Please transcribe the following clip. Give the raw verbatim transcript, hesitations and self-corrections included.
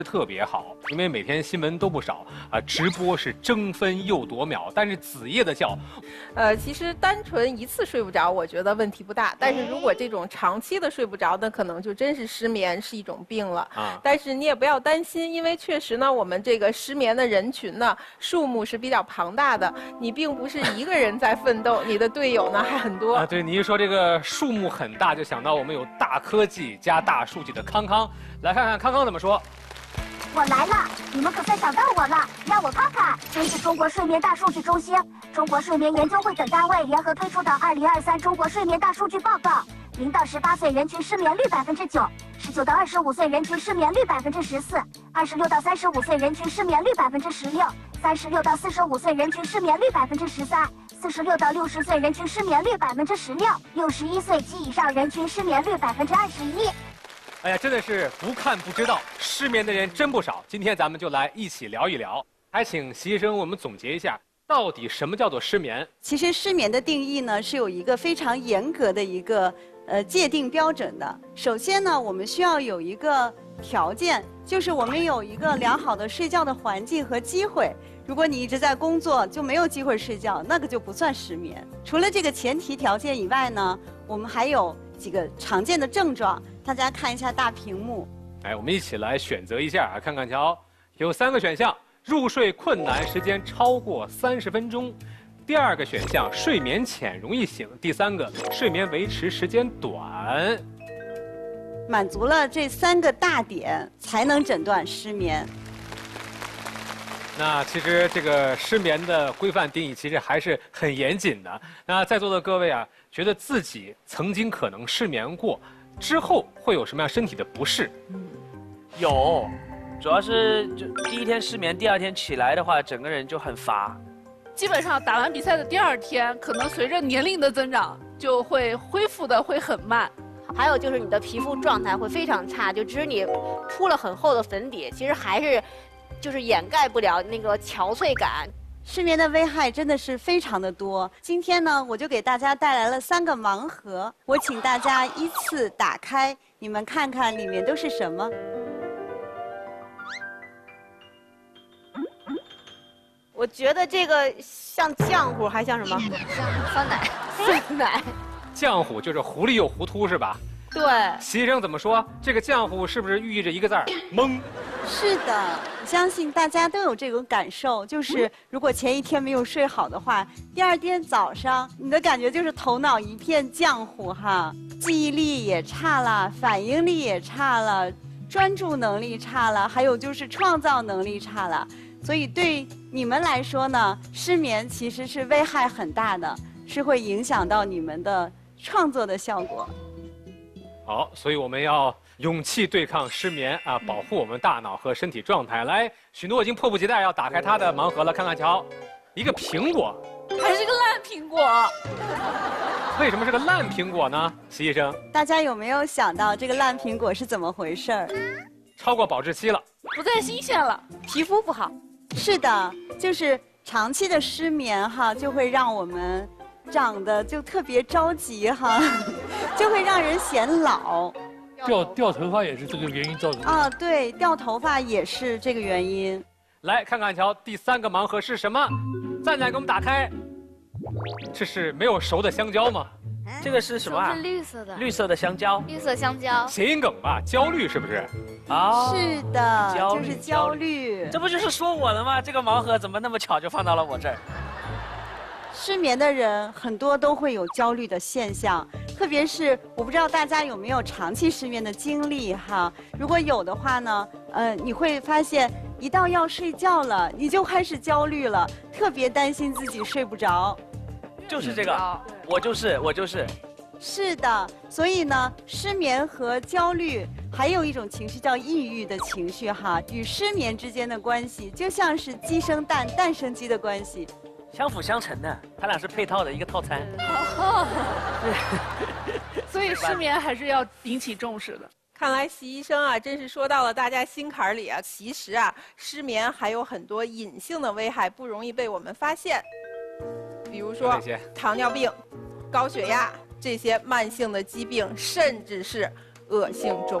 特别好，因为每天新闻都不少啊，直播是争分又夺秒，但是子夜的觉， 呃，其实单纯一次睡不着，我觉得问题不大。但是如果这种长期的睡不着，那可能就真是失眠是一种病了。啊，但是你也不要担心，因为确实呢，我们这个失眠的人群呢，数目是比较庞大的。你并不是一个人在奋斗，你的队友呢还很多。 啊，对，你一说这个数目很大，就想到我们有大科技加大数据的康康，来看看康康怎么说。 我来了，你们可算找到我了，让我看看。根据中国睡眠大数据中心、中国睡眠研究会等单位联合推出的《二零二三中国睡眠大数据报告》，零到十八岁人群失眠率百分之九，十九到二十五岁人群失眠率百分之十四，二十六到三十五岁人群失眠率百分之十六，三十六到四十五岁人群失眠率百分之十三，四十六到六十岁人群失眠率百分之十六，六十一岁及以上人群失眠率百分之二十一。 哎呀，真的是不看不知道，失眠的人真不少。今天咱们就来一起聊一聊，还请习医生我们总结一下，到底什么叫做失眠？ 其实失眠的定义呢，是有一个非常严格的一个呃界定标准的。首先呢，我们需要有一个条件，就是我们有一个良好的睡觉的环境和机会。如果你一直在工作，就没有机会睡觉，那个就不算失眠。除了这个前提条件以外呢，我们还有几个常见的症状。 大家看一下大屏幕， 哎，我们一起来选择一下啊，看看瞧，有三个选项：入睡困难，时间超过三十分钟；第二个选项，睡眠浅，容易醒；第三个，睡眠维持时间短。 满足了这三个大点，才能诊断失眠。 那其实这个失眠的规范定义其实还是很严谨的。那在座的各位啊，觉得自己曾经可能失眠过？ 之后会有什么样身体的不适？ 有，主要是就第一天失眠，第二天起来的话，整个人就很乏。 基本上打完比赛的第二天，可能随着年龄的增长，就会恢复的会很慢。 还有就是你的皮肤状态会非常差，就即使你铺了很厚的粉底，其实还是就是掩盖不了那个憔悴感。 失眠的危害真的是非常的多。今天呢，我就给大家带来了三个盲盒，我请大家依次打开，你们看看里面都是什么。 我觉得这个像浆糊，还像什么？酸奶。酸奶。 浆糊就是糊里又糊涂是吧？ 对， 习医生怎么说？这个浆糊是不是寓意着一个字儿懵？ 是的，我相信大家都有这种感受，就是如果前一天没有睡好的话，第二天早上你的感觉就是头脑一片浆糊哈，记忆力也差了，反应力也差了，专注能力差了，还有就是创造能力差了。所以对你们来说呢，失眠其实是危害很大的，是会影响到你们的创作的效果。 好，所以我们要勇气对抗失眠啊，保护我们大脑和身体状态。来，许诺已经迫不及待要打开他的盲盒了，看看瞧，一个苹果， 还是个烂苹果。 为什么是个烂苹果呢？习医生， 大家有没有想到这个烂苹果是怎么回事儿？ 超过保质期了， 不再新鲜了，皮肤不好。 是的，就是长期的失眠哈，就会让我们。 长得就特别着急哈，就会让人显老。 掉掉头发也是这个原因造成的啊，对，掉头发也是这个原因。 来看看瞧，第三个盲盒是什么？赞赞给我们打开。这是没有熟的香蕉吗？ 这个是什么啊？ 是绿色的。 绿色的香蕉。 绿色香蕉。 谐音梗吧，焦虑是不是？ 啊， 是的，就是焦虑。 这不就是说我了吗？这个盲盒怎么那么巧就放到了我这儿？ 失眠的人很多都会有焦虑的现象，特别是我不知道大家有没有长期失眠的经历哈。如果有的话呢，呃，你会发现一到要睡觉了，你就开始焦虑了，特别担心自己睡不着。 就是这个，我就是我就是。 是的，所以呢，失眠和焦虑还有一种情绪叫抑郁的情绪哈，与失眠之间的关系就像是鸡生蛋，蛋生鸡的关系。 相辅相成的，它俩是配套的一个套餐。 哦，所以失眠还是要引起重视的。 看来习医生啊，真是说到了大家心坎里啊。其实啊，失眠还有很多隐性的危害，不容易被我们发现。比如说糖尿病、高血压这些慢性的疾病，甚至是恶性肿